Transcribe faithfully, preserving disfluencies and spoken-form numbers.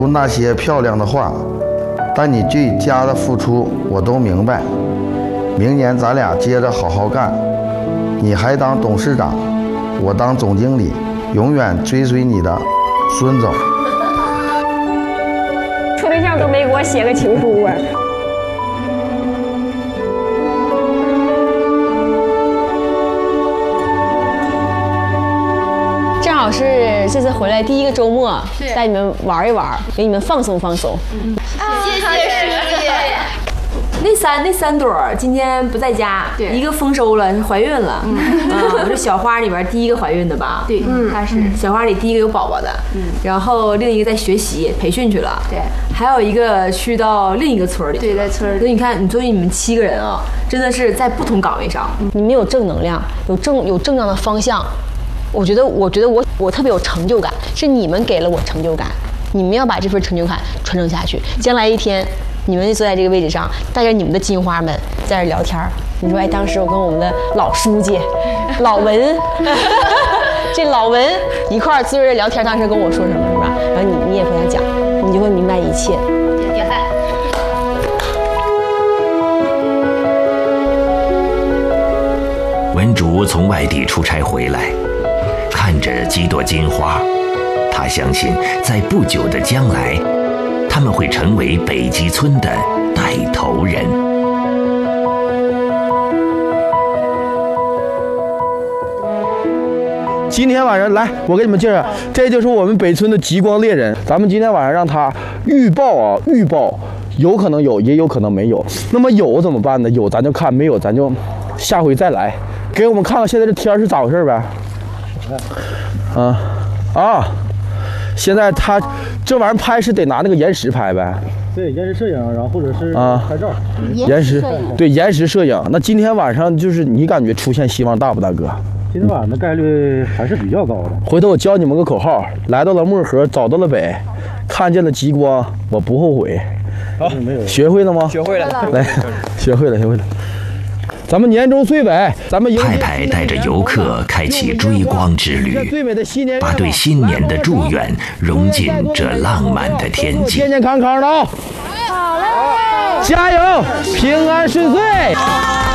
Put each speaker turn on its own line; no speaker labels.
那些漂亮的话，但你最佳的付出我都明白。明年咱俩接着好好干，你还当董事长，我当总经理，永远追随你的孙总。
处对象都没给我写个情书啊。正好是这次回来第一个周末，带你们玩一玩，给你们放松放松。
嗯，谢谢师姐。那三那三朵今天不在家，一个丰收了，怀孕了。嗯，啊，是小花里边第一个怀孕的吧？
对，嗯，她是
小花里第一个有宝宝的。嗯，然后另一个在学习培训去了。
对，
还有一个去到另一个村里。
对，在村里。
所以你看，你所以你们七个人啊，真的是在不同岗位上，
你们有正能量，有正有正向的方向。我觉得，我觉得我我特别有成就感，是你们给了我成就感，你们要把这份成就感传承下去。将来一天，你们坐在这个位置上，带着你们的金花们在这聊天。你说，哎，当时我跟我们的老书记老文，这老文一块儿坐着聊天，当时跟我说什么，是吧？然后你你也和他讲，你就会明白一切。
点赞。
文竹从外地出差回来，看着几朵金花，他相信在不久的将来，他们会成为北极村的带头人。
今天晚上来，我给你们介绍，这就是我们北村的极光猎人。咱们今天晚上让他预报啊，预报，有可能有，也有可能没有。那么有怎么办呢？有咱就看，没有咱就下回再来。给我们看看现在这天是咋回事呗？啊啊！现在他这玩意儿拍是得拿那个延时拍呗？
对，延时摄影，然后或者是
啊
拍照。
延时对延时摄影。那今天晚上就是你感觉出现希望大不大哥？
今天晚上的概率还是比较高的。
回头我教你们个口号：来到了漠河，找到了北，看见了极光，我不后悔。
好，
学会了吗？
学会了。
来，学会了，学会了。咱们年终岁尾，咱们
太太带着游客开启追光之旅，把对新年的祝愿融进这浪漫的天际。
健健康康的啊！好嘞，加油，平安顺遂。